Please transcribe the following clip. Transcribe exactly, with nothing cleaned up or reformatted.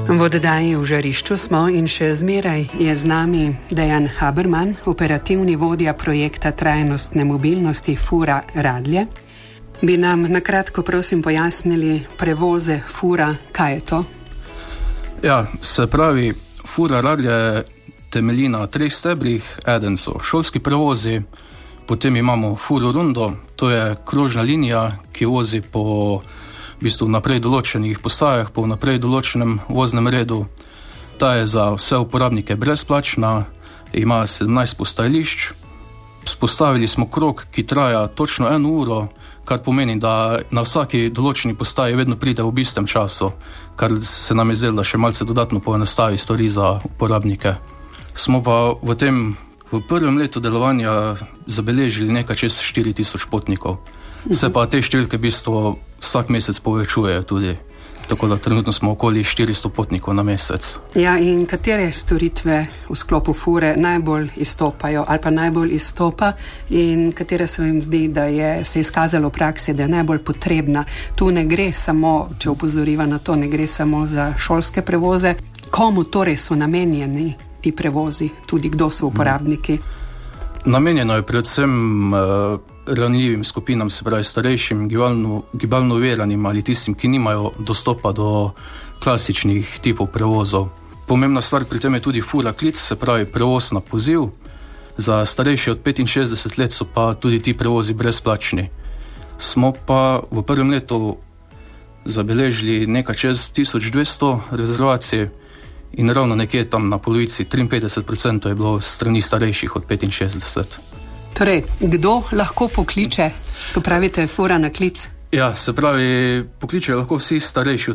V oddaji V žarišču smo in še zmeraj je z nami Dejan Haberman, operativni vodja projekta trajnostne mobilnosti Fura Radlje. Bi nam nakratko prosim pojasnili prevoze Fura, kaj je to? Ja, se pravi, Fura Radlje temelji na treh stebrih. Eden so šolski prevozi, potem imamo Furo Rundo, to je krožna linija, ki vozi po v bistvu naprej določenih postajah, po naprej določenem voznem redu. Ta je za vse uporabnike brezplačna, ima sedemnajst postajališč. Spostavili smo krog, ki traja točno eno uro, kar pomeni, da na vsaki določeni postaji vedno pride v istem času, kar se nam je zdelo, da še malce dodatno poenostavi stvari za uporabnike. Smo pa v tem, v prvem letu delovanja zabeležili nekaj čez štiri tisoč potnikov. Se pa te številke v bistvu vsak mesec povečujejo tudi, tako da trenutno smo okoli štiristo potnikov na mesec. Ja, in katere storitve v sklopu Fure najbolj izstopajo ali pa najbolj izstopa in katere se vam zdi, da je se izkazalo v praksi, da je najbolj potrebna? Tu ne gre samo, če opozoriva na to, ne gre samo za šolske prevoze. Komu torej so namenjeni ti prevozi, tudi kdo so uporabniki? Namenjeno je predvsem uh, ranljivim skupinam, se pravi starejšim, gibalno, gibalno oviranim ali tistim, ki nimajo dostopa do klasičnih tipov prevozov. Pomembna stvar pri tem je tudi Fura Klic, se pravi prevoz na poziv. Za starejše od petinšestdeset let so pa tudi ti prevozi brezplačni. Smo pa v prvem letu zabeležili nekaj čez tisoč dvesto rezervacij in ravno nekje tam na polovici, triinpetdeset procentov je bilo strani starejših od petinšestdeset. Torej, kdo lahko pokliče, ko pravite Fura na klic? Ja, se pravi, pokličejo lahko vsi starejši od